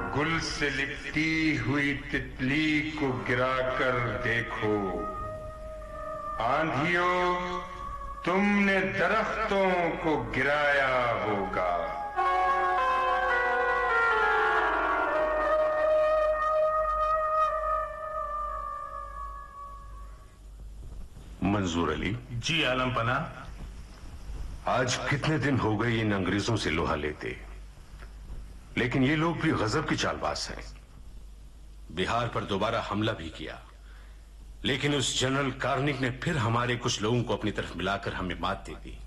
گل سے لپٹی ہوئی تتلی کو گرا کر دیکھو، آندھیوں تم نے درختوں کو گرایا ہوگا۔ منظور علی۔ جی عالم پناہ۔ آج کتنے دن ہو گئے ان انگریزوں سے لوہا لیتے، لیکن یہ لوگ بھی غضب کی چال باز ہیں۔ بہار پر دوبارہ حملہ بھی کیا، لیکن اس جنرل کارنک نے پھر ہمارے کچھ لوگوں کو اپنی طرف ملا کر ہمیں مات دے دی۔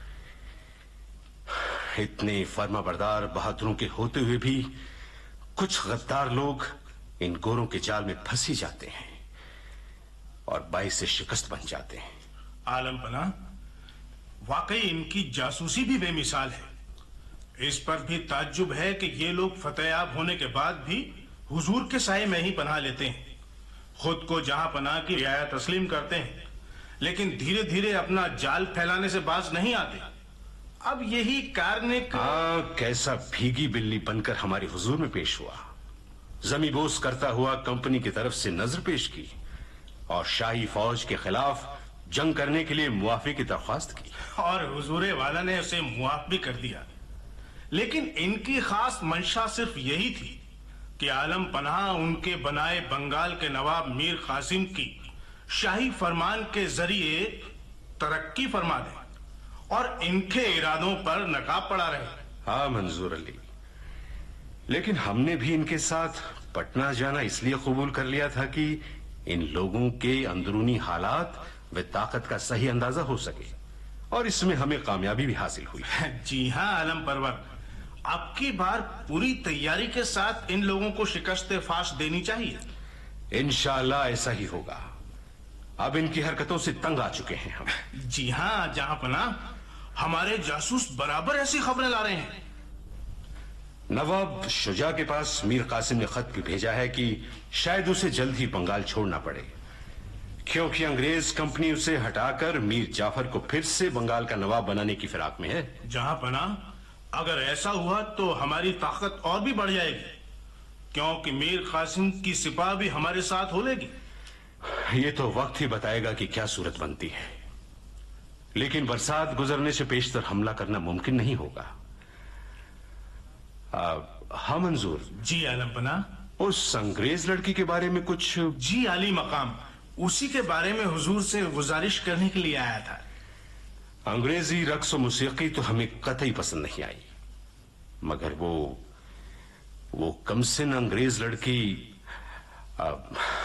اتنے فرما بردار بہادروں کے ہوتے ہوئے بھی کچھ غدار لوگ ان گوروں کے جال میں پھنس ہی جاتے ہیں اور باعث شکست بن جاتے ہیں۔ عالم پناہ، واقعی ان کی جاسوسی بھی بے مثال ہے۔ اس پر بھی تعجب ہے کہ یہ لوگ فتح یاب ہونے کے بعد بھی حضور کے سائے میں ہی پناہ لیتے ہیں، خود کو جہاں پناہ کی رعایا تسلیم کرتے ہیں، لیکن دھیرے دھیرے اپنا جال پھیلانے سے باز نہیں آتے۔ اب یہی کارنک کیسا بھیگی بلی بن کر ہمارے حضور میں پیش ہوا، زمیں بوس کرتا ہوا کمپنی کی طرف سے نظر پیش کی اور شاہی فوج کے خلاف جنگ کرنے کے لیے معافی کی درخواست کی، اور حضور والا نے اسے معاف بھی کر دیا۔ لیکن ان کی خاص منشا صرف یہی تھی کہ عالم پناہ ان کے بنائے بنگال کے نواب میر قاسم کی شاہی فرمان کے ذریعے ترقی فرما دیں اور ان کے ارادوں پر نقاب پڑا رہے۔ ہاں منظور علی، لیکن ہم نے بھی ان کے ساتھ پٹنہ جانا اس لیے قبول کر لیا تھا کہ ان لوگوں کے اندرونی حالات و طاقت کا صحیح اندازہ ہو سکے، اور اس میں ہمیں کامیابی بھی حاصل ہوئی۔ جی ہاں عالم پرور، اب کی بار پوری تیاری کے ساتھ ان لوگوں کو شکست فاش دینی چاہیے۔ انشاءاللہ ایسا ہی ہوگا۔ اب ان کی حرکتوں سے تنگ آ چکے ہیں ہم۔ جی ہاں جہاں پناہ، ہمارے جاسوس برابر ایسی خبریں لا رہے ہیں۔ نواب شجاع کے پاس میر قاسم نے خط بھی بھیجا ہے کہ شاید اسے جلد ہی بنگال چھوڑنا پڑے، کیونکہ انگریز کمپنی اسے ہٹا کر میر جعفر کو پھر سے بنگال کا نواب بنانے کی فراق میں ہے۔ جہاں پناہ، اگر ایسا ہوا تو ہماری طاقت اور بھی بڑھ جائے گی، کیونکہ میر قاسم کی سپاہ بھی ہمارے ساتھ ہو لے گی۔ یہ تو وقت ہی بتائے گا کہ کیا صورت بنتی ہے، لیکن برسات گزرنے سے پیشتر حملہ کرنا ممکن نہیں ہوگا۔ ہاں منظور جی عالم پناہ، اس انگریز لڑکی کے بارے میں کچھ؟ جی عالی مقام، اسی کے بارے میں حضور سے گزارش کرنے کے لیے آیا تھا۔ انگریزی رقص و موسیقی تو ہمیں قطعی پسند نہیں آئی، مگر وہ کم سن انگریز لڑکی